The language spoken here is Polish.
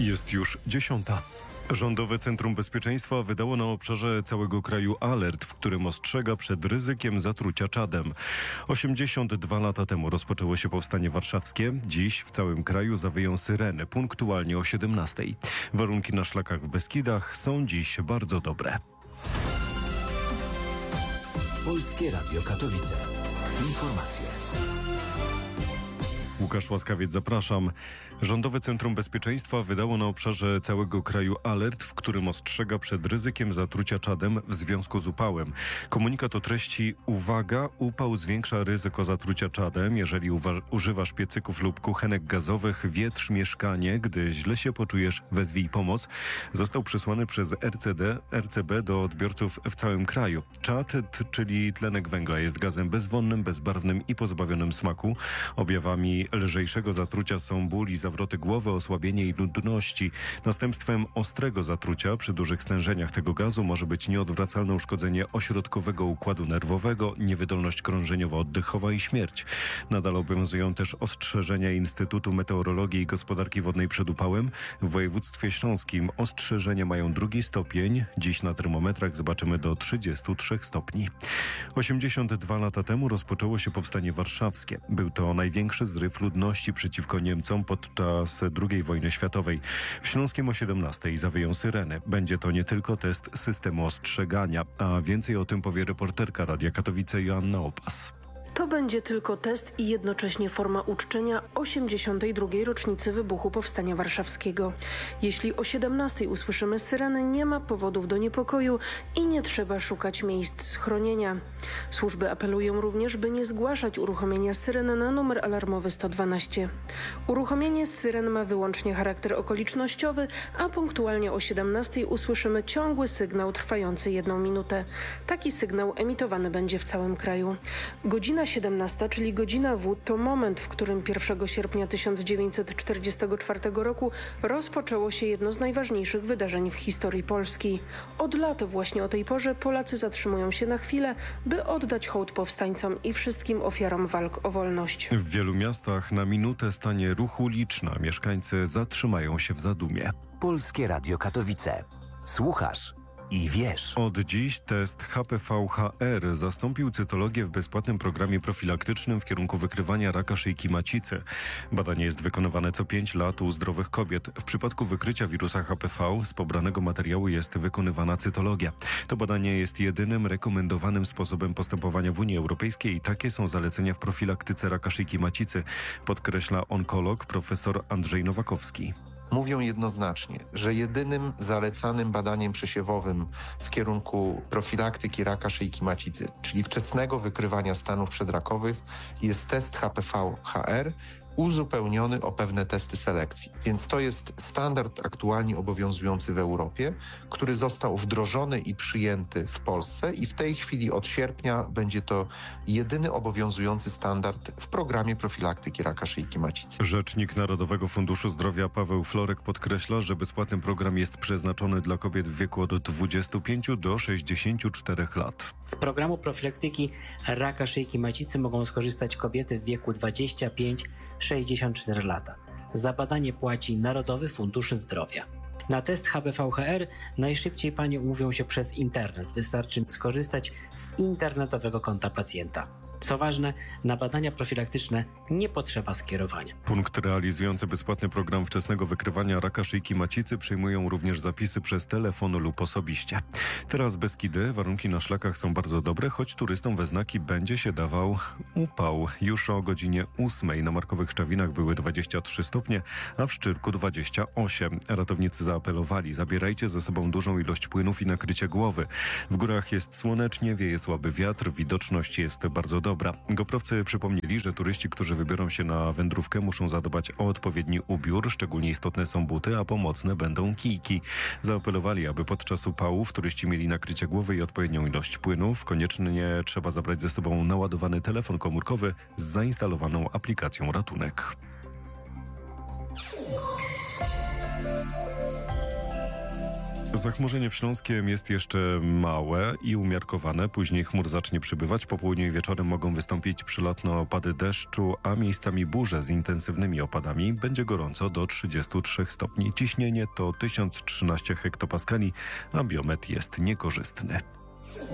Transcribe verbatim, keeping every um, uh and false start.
Jest już dziesiąta. Rządowe Centrum Bezpieczeństwa wydało na obszarze całego kraju alert, w którym ostrzega przed ryzykiem zatrucia czadem. osiemdziesiąt dwa lata temu rozpoczęło się powstanie warszawskie. Dziś w całym kraju zawyją syreny, punktualnie o siedemnastej. Warunki na szlakach w Beskidach są dziś bardzo dobre. Polskie Radio Katowice. Informacje. Łukasz Łaskawiec, zapraszam. Rządowe Centrum Bezpieczeństwa wydało na obszarze całego kraju alert, w którym ostrzega przed ryzykiem zatrucia czadem w związku z upałem. Komunikat o treści: uwaga, upał zwiększa ryzyko zatrucia czadem. Jeżeli uwa- używasz piecyków lub kuchenek gazowych, wietrz mieszkanie. Gdy źle się poczujesz, wezwij pomoc. Został przesłany przez R C D, R C B do odbiorców w całym kraju. Czad, t- czyli tlenek węgla, jest gazem bezwonnym, bezbarwnym i pozbawionym smaku. Objawami lżejszego zatrucia są ból i zawroty głowy, osłabienie i nudności. Następstwem ostrego zatrucia przy dużych stężeniach tego gazu może być nieodwracalne uszkodzenie ośrodkowego układu nerwowego, niewydolność krążeniowo-oddechowa i śmierć. Nadal obowiązują też ostrzeżenia Instytutu Meteorologii i Gospodarki Wodnej przed upałem. W województwie śląskim ostrzeżenia mają drugi stopień. Dziś na termometrach zobaczymy do trzydziestu trzech stopni. osiemdziesiąt dwa lata temu rozpoczęło się powstanie warszawskie. Był to największy zryw ludności przeciwko Niemcom podczas drugiej wojny światowej. W Śląskiem o siedemnastej zawyją syreny. Będzie to nie tylko test systemu ostrzegania, a więcej o tym powie reporterka Radia Katowice Joanna Opas. To będzie tylko test i jednocześnie forma uczczenia osiemdziesiątej drugiej rocznicy wybuchu Powstania Warszawskiego. Jeśli o siedemnastej usłyszymy syreny, nie ma powodów do niepokoju i nie trzeba szukać miejsc schronienia. Służby apelują również, by nie zgłaszać uruchomienia syren na numer alarmowy sto dwanaście. Uruchomienie syren ma wyłącznie charakter okolicznościowy, a punktualnie o siedemnastej usłyszymy ciągły sygnał trwający jedną minutę. Taki sygnał emitowany będzie w całym kraju. Godzina siedemnasta, czyli godzina W, to moment, w którym pierwszego sierpnia tysiąc dziewięćset czterdziestego czwartego roku rozpoczęło się jedno z najważniejszych wydarzeń w historii Polski. Od lat właśnie o tej porze Polacy zatrzymują się na chwilę, by oddać hołd powstańcom i wszystkim ofiarom walk o wolność. W wielu miastach na minutę stanie ruch uliczny, a mieszkańcy zatrzymają się w zadumie. Polskie Radio Katowice. Słuchasz i wiesz. Od dziś test H P V H R zastąpił cytologię w bezpłatnym programie profilaktycznym w kierunku wykrywania raka szyjki macicy. Badanie jest wykonywane co pięć lat u zdrowych kobiet. W przypadku wykrycia wirusa H P V z pobranego materiału jest wykonywana cytologia. To badanie jest jedynym rekomendowanym sposobem postępowania w Unii Europejskiej i takie są zalecenia w profilaktyce raka szyjki macicy, podkreśla onkolog profesor Andrzej Nowakowski. Mówią jednoznacznie, że jedynym zalecanym badaniem przesiewowym w kierunku profilaktyki raka szyjki macicy, czyli wczesnego wykrywania stanów przedrakowych, jest test H P V H R uzupełniony o pewne testy selekcji. Więc to jest standard aktualnie obowiązujący w Europie, który został wdrożony i przyjęty w Polsce i w tej chwili od sierpnia będzie to jedyny obowiązujący standard w programie profilaktyki raka szyjki macicy. Rzecznik Narodowego Funduszu Zdrowia Paweł Florek podkreśla, że bezpłatny program jest przeznaczony dla kobiet w wieku od dwudziestu pięciu do sześćdziesięciu czterech lat. Z programu profilaktyki raka szyjki macicy mogą skorzystać kobiety w wieku dwadzieścia pięć do sześćdziesięciu czterech lat. Za badanie płaci Narodowy Fundusz Zdrowia. Na test H P V H R najszybciej panie umówią się przez internet. Wystarczy skorzystać z internetowego konta pacjenta. Co ważne, na badania profilaktyczne nie potrzeba skierowania. Punkt realizujący bezpłatny program wczesnego wykrywania raka szyjki macicy przyjmują również zapisy przez telefon lub osobiście. Teraz Beskidy, warunki na szlakach są bardzo dobre, choć turystom we znaki będzie się dawał upał. Już o godzinie ósmej na Markowych Szczawinach były dwadzieścia trzy stopnie, a w Szczyrku dwadzieścia osiem. Ratownicy zaapelowali: zabierajcie ze sobą dużą ilość płynów i nakrycie głowy. W górach jest słonecznie, wieje słaby wiatr, widoczność jest bardzo dobra. Dobra. Goprowcy przypomnieli, że turyści, którzy wybiorą się na wędrówkę, muszą zadbać o odpowiedni ubiór. Szczególnie istotne są buty, a pomocne będą kijki. Zaapelowali, aby podczas upałów turyści mieli nakrycie głowy i odpowiednią ilość płynów. Koniecznie trzeba zabrać ze sobą naładowany telefon komórkowy z zainstalowaną aplikacją Ratunek. Zachmurzenie w Śląskiem jest jeszcze małe i umiarkowane. Później chmur zacznie przybywać. Po południu i wieczorem mogą wystąpić przelotne opady deszczu, a miejscami burze z intensywnymi opadami. Będzie gorąco do trzydziestu trzech stopni. Ciśnienie to tysiąc trzynaście hektopaskali, a biometr jest niekorzystny.